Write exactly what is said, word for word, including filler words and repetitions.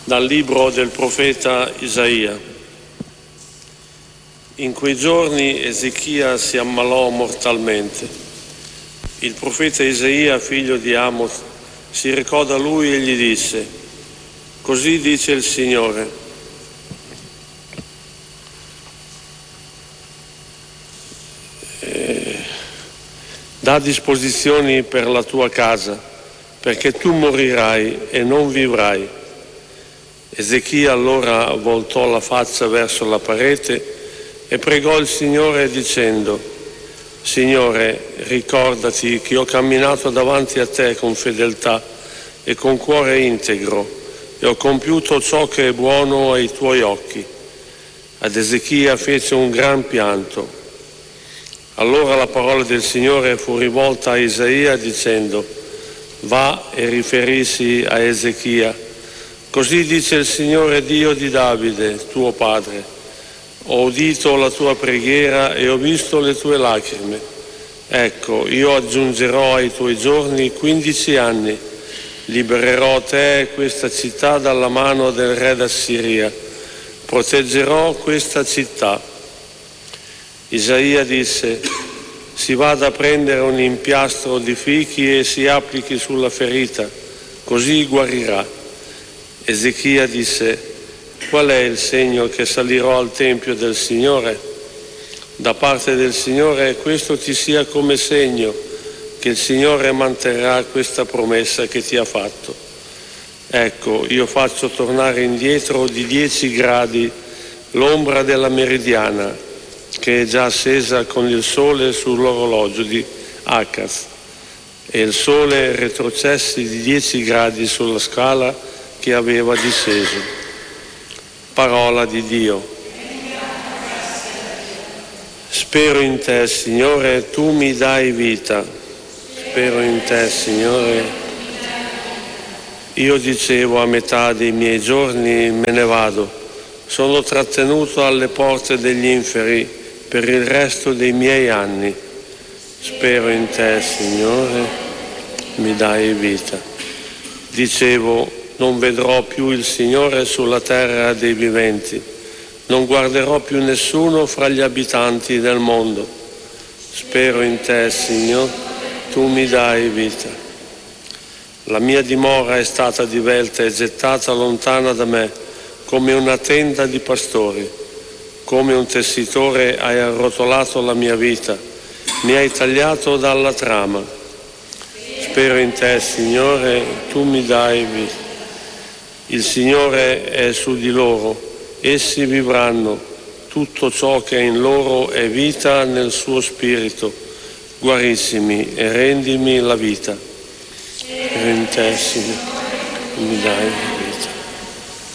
Dal libro del profeta Isaia. In quei giorni Ezechia si ammalò mortalmente. Il profeta Isaia, figlio di Amos, si recò da lui e gli disse: così dice il Signore, eh, dà disposizioni per la tua casa, perché tu morirai e non vivrai. Ezechia allora voltò la faccia verso la parete e pregò il Signore dicendo: Signore, ricordati che ho camminato davanti a te con fedeltà e con cuore integro e ho compiuto ciò che è buono ai tuoi occhi. Ad Ezechia fece un gran pianto. Allora la parola del Signore fu rivolta a Isaia dicendo: va e riferisci a Ezechia: così dice il Signore Dio di Davide, tuo padre: ho udito la tua preghiera e ho visto le tue lacrime. Ecco, io aggiungerò ai tuoi giorni quindici anni, libererò te e questa città dalla mano del re d'Assiria, proteggerò questa città. Isaia disse: si vada a prendere un impiastro di fichi e si applichi sulla ferita, così guarirà. Ezechia disse: qual è il segno che salirò al Tempio del Signore? Da parte del Signore questo ti sia come segno, che il Signore manterrà questa promessa che ti ha fatto. Ecco, io faccio tornare indietro di dieci gradi l'ombra della meridiana, che è già accesa con il sole sull'orologio di Achaz, e il sole retrocessi di dieci gradi sulla scala che aveva disceso. Parola di Dio. Spero in te, Signore, tu mi dai vita. Spero in te, Signore. Io dicevo a metà dei miei giorni: me ne vado. Sono trattenuto alle porte degli inferi per il resto dei miei anni. Spero in te, Signore, mi dai vita. Dicevo: non vedrò più il Signore sulla terra dei viventi, non guarderò più nessuno fra gli abitanti del mondo. Spero in te, Signore, tu mi dai vita. La mia dimora è stata divelta e gettata lontana da me, come una tenda di pastori. Come un tessitore hai arrotolato la mia vita, mi hai tagliato dalla trama. Spero in te, Signore, tu mi dai vita. Il Signore è su di loro, essi vivranno, tutto ciò che è in loro è vita nel suo spirito. Guarissimi e rendimi la vita. Spero in te, Signore, mi dai.